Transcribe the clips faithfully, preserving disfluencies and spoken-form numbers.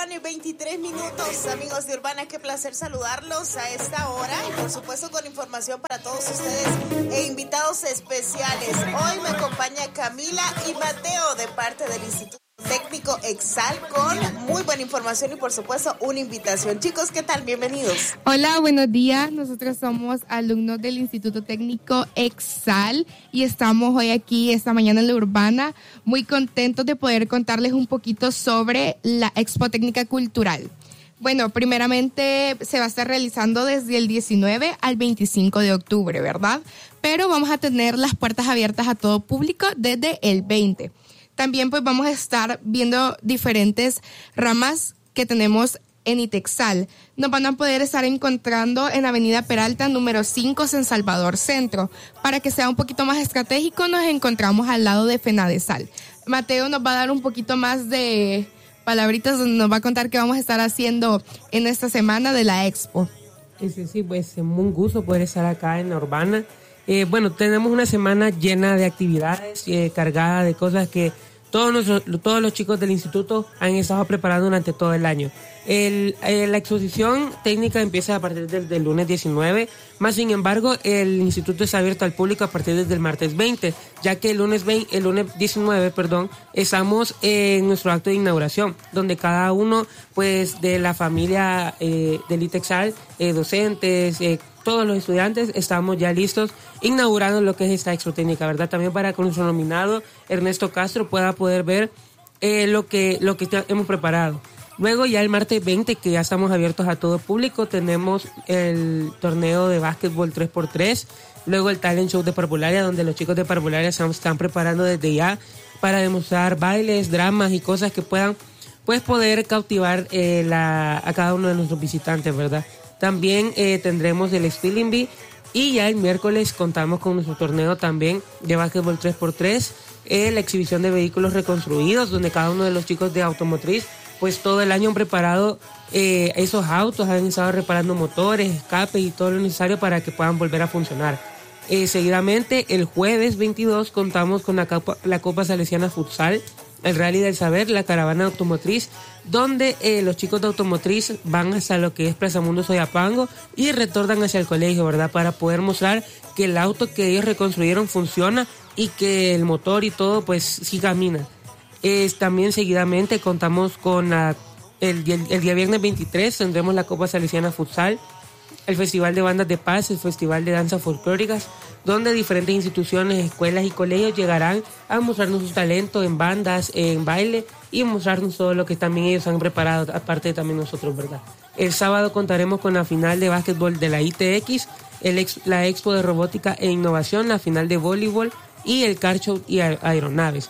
con veintitrés minutos, amigos de Urbana, qué placer saludarlos a esta hora y por supuesto con información para todos ustedes e invitados especiales. Hoy me acompaña Camila y Mateo de parte del Instituto Técnico Exal con muy buena información y por supuesto una invitación. Chicos, ¿qué tal? Bienvenidos. Hola, buenos días. Nosotros somos alumnos del Instituto Técnico Exal y estamos hoy aquí esta mañana en la Urbana muy contentos de poder contarles un poquito sobre la Expo Técnica Cultural. Bueno, primeramente se va a estar realizando desde el diecinueve al veinticinco de octubre, ¿verdad? Pero vamos a tener las puertas abiertas a todo público desde el veinte. También pues vamos a estar viendo diferentes ramas que tenemos en ITEXAL. Nos van a poder estar encontrando en Avenida Peralta número cinco, San Salvador Centro. Para que sea un poquito más estratégico, nos encontramos al lado de FENADESAL. Mateo nos va a dar un poquito más de palabritas donde nos va a contar qué vamos a estar haciendo en esta semana de la Expo. Sí, sí, pues es un gusto poder estar acá en la Urbana. Eh, bueno, tenemos una semana llena de actividades, eh, cargada de cosas que todos, nuestros, todos los chicos del instituto han estado preparando durante todo el año. El, eh, la exposición técnica empieza a partir del, del lunes diecinueve, más sin embargo el instituto está abierto al público a partir del martes veinte, ya que el lunes, veinte, el lunes diecinueve, perdón, estamos en nuestro acto de inauguración, donde cada uno pues de la familia eh, del ITEXAL, eh, docentes, eh, todos los estudiantes estamos ya listos inaugurando lo que es esta expo técnica, ¿verdad? También para que nuestro nominado Ernesto Castro pueda poder ver eh, lo que lo que hemos preparado. Luego ya el martes veinte, que ya estamos abiertos a todo público, tenemos el torneo de básquetbol tres por tres, luego el talent show de Parvularia, donde los chicos de Parvularia se están preparando desde ya para demostrar bailes, dramas y cosas que puedan pues poder cautivar eh, la, a cada uno de nuestros visitantes, ¿verdad? También eh, tendremos el Spelling Bee y ya el miércoles contamos con nuestro torneo también de básquetbol tres por tres, eh, la exhibición de vehículos reconstruidos, donde cada uno de los chicos de automotriz pues todo el año han preparado eh, esos autos, han estado reparando motores, escapes y todo lo necesario para que puedan volver a funcionar. Eh, seguidamente, el jueves veintidós contamos con la Copa, la Copa Salesiana Futsal, el Rally del Saber, la caravana automotriz, donde eh, los chicos de automotriz van hasta lo que es Plaza Mundo Soyapango y retornan hacia el colegio, ¿verdad? Para poder mostrar que el auto que ellos reconstruyeron funciona y que el motor y todo pues sí camina. Eh, también seguidamente contamos con la, el, el, el día viernes veintitrés tendremos la Copa Salesiana Futsal, el Festival de Bandas de Paz, el Festival de Danzas Folclóricas, donde diferentes instituciones, escuelas y colegios llegarán a mostrarnos sus talentos en bandas, en baile y mostrarnos todo lo que también ellos han preparado, aparte de también nosotros, ¿verdad? El sábado contaremos con la final de básquetbol de la I T X, el ex, la Expo de Robótica e Innovación, la final de voleibol y el car show y a, aeronaves.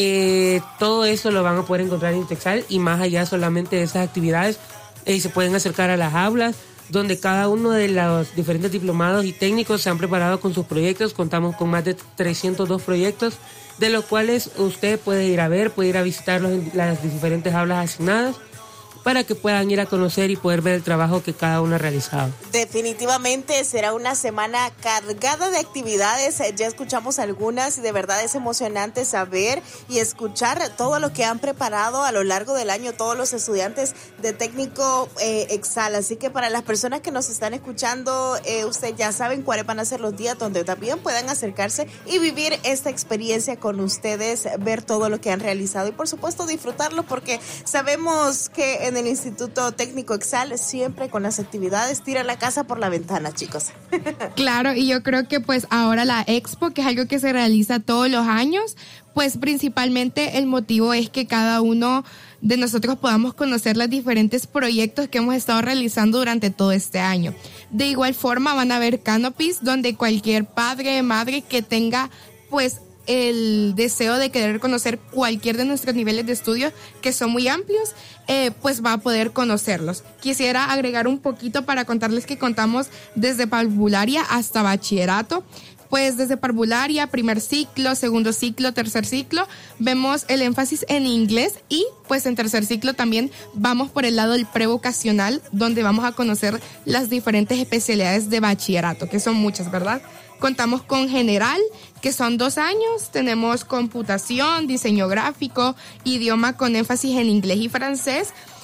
Eh, todo eso lo van a poder encontrar en ITEXAL y más allá solamente de esas actividades eh, se pueden acercar a las aulas donde cada uno de los diferentes diplomados y técnicos se han preparado con sus proyectos. Contamos con más de trescientos dos proyectos, de los cuales usted puede ir a ver, puede ir a visitarlos en las diferentes aulas asignadas, para que puedan ir a conocer y poder ver el trabajo que cada uno ha realizado. Definitivamente será una semana cargada de actividades, ya escuchamos algunas y de verdad es emocionante saber y escuchar todo lo que han preparado a lo largo del año todos los estudiantes de Técnico eh, Exal, así que para las personas que nos están escuchando, eh, ustedes ya saben cuáles van a ser los días donde también puedan acercarse y vivir esta experiencia con ustedes, ver todo lo que han realizado y por supuesto disfrutarlo porque sabemos que en el Instituto Técnico Exal siempre con las actividades tira la casa por la ventana, chicos. Claro, y yo creo que pues ahora la Expo, que es algo que se realiza todos los años, pues principalmente el motivo es que cada uno de nosotros podamos conocer los diferentes proyectos que hemos estado realizando durante todo este año. De igual forma van a haber canopies donde cualquier padre, madre que tenga pues el deseo de querer conocer cualquier de nuestros niveles de estudio, que son muy amplios, eh, pues va a poder conocerlos. Quisiera agregar un poquito para contarles que contamos desde parvularia hasta bachillerato. Pues desde parvularia, primer ciclo, segundo ciclo, tercer ciclo, vemos el énfasis en inglés y pues en tercer ciclo también vamos por el lado del prevocacional, donde vamos a conocer las diferentes especialidades de bachillerato, que son muchas, ¿verdad? Contamos con general, que son dos años, tenemos computación, diseño gráfico, idioma con énfasis en inglés y francés,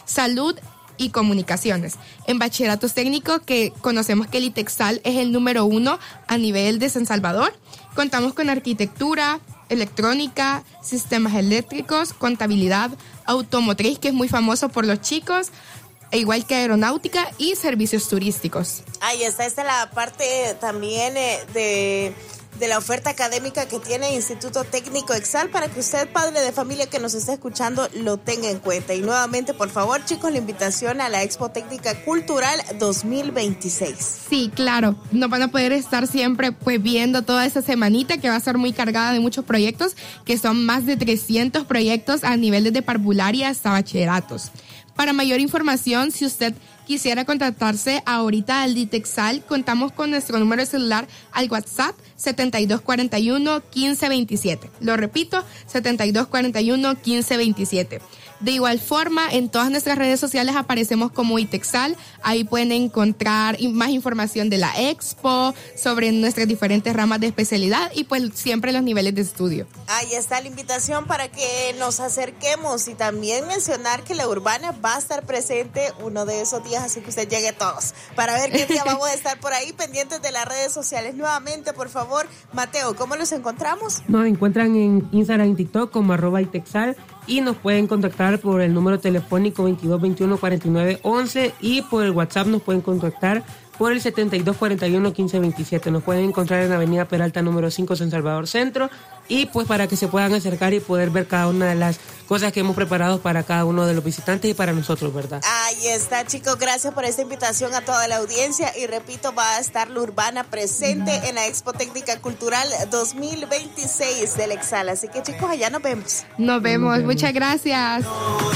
salud y comunicaciones. En bachilleratos técnicos, que conocemos que el ITEXAL es el número uno a nivel de San Salvador, contamos con arquitectura, electrónica, sistemas eléctricos, contabilidad, automotriz, que es muy famoso por los chicos, e igual que aeronáutica y servicios turísticos. Ahí está, esta es la parte también eh, de... de la oferta académica que tiene Instituto Técnico EXAL, para que usted, padre de familia que nos está escuchando, lo tenga en cuenta. Y nuevamente, por favor, chicos, la invitación a la Expo Técnica Cultural dos mil veintiséis. Sí, claro, nos van a poder estar siempre pues viendo toda esa semanita, que va a ser muy cargada de muchos proyectos, que son más de trescientos proyectos a nivel de parvularia hasta bachilleratos. Para mayor información, si usted quisiera contactarse ahorita al ITEXAL, contamos con nuestro número de celular al WhatsApp setenta y dos cuarenta y uno, quince veintisiete. Lo repito, setenta y dos cuarenta y uno, quince veintisiete. De igual forma, en todas nuestras redes sociales aparecemos como ITEXAL. Ahí pueden encontrar más información de la expo, sobre nuestras diferentes ramas de especialidad y pues siempre los niveles de estudio. Ahí está la invitación para que nos acerquemos, y también mencionar que la Urbana va a estar presente uno de esos días, así que usted llegue todos para ver qué día vamos a estar por ahí pendientes de las redes sociales. Nuevamente, por favor, Mateo, ¿cómo los encontramos? Nos encuentran en Instagram y TikTok como arroba ITEXAL, y nos pueden contactar por el número telefónico veintidós veintiuno cuarenta y nueve once, y por el WhatsApp nos pueden contactar por el setenta y dos cuarenta y uno, quince veintisiete. Nos pueden encontrar en Avenida Peralta número cinco, San Salvador Centro, y pues para que se puedan acercar y poder ver cada una de las cosas que hemos preparado para cada uno de los visitantes y para nosotros, ¿verdad? Ahí está, chicos, gracias por esta invitación a toda la audiencia, y repito, va a estar la Urbana presente en la Expo Técnica Cultural dos mil veintiséis del EXAL, así que chicos, allá nos vemos. Nos vemos, nos vemos. Muchas gracias.